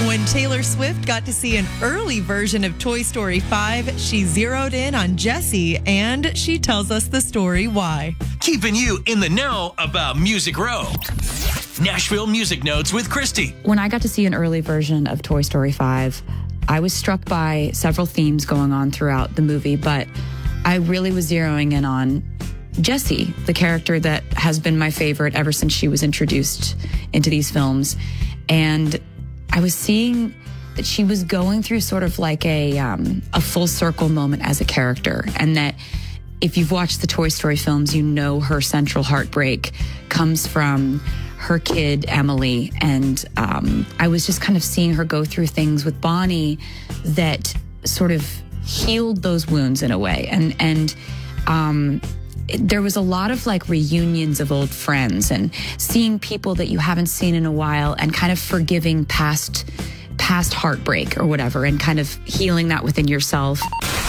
When Taylor Swift got to see an early version of Toy Story 5, she zeroed in on Jessie, and she tells us the story why. Keeping you in the know about Music Row. Nashville Music Notes with Christy. When I got to see an early version of Toy Story 5, I was struck by several themes going on throughout the movie, but I really was zeroing in on Jessie, the character that has been my favorite ever since she was introduced into these films. And I was seeing that she was going through sort of like a full circle moment as a character, and that if you've watched the Toy Story films, you know her central heartbreak comes from her kid, Emily. And I was just kind of seeing her go through things with Bonnie that sort of healed those wounds in a way. And there was a lot of like reunions of old friends and seeing people that you haven't seen in a while and kind of forgiving past heartbreak or whatever and kind of healing that within yourself.